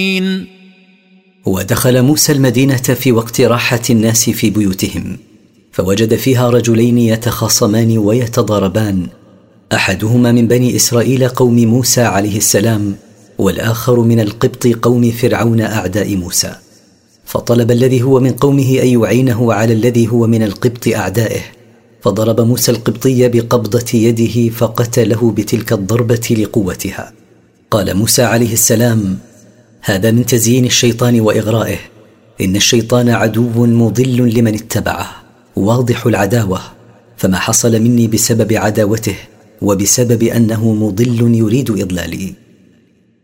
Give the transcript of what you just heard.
ودخل موسى المدينة في وقت راحة الناس في بيوتهم، فوجد فيها رجلين يتخاصمان ويتضاربان، أحدهما من بني إسرائيل قوم موسى عليه السلام، والآخر من القبط قوم فرعون أعداء موسى. فطلب الذي هو من قومه أن يعينه على الذي هو من القبط أعدائه، فضرب موسى القبطي بقبضة يده فقتله بتلك الضربة لقوتها. قال موسى عليه السلام: هذا من تزيين الشيطان وإغرائه، إن الشيطان عدو مضل لمن اتبعه واضح العداوة، فما حصل مني بسبب عداوته وبسبب أنه مضل يريد إضلالي.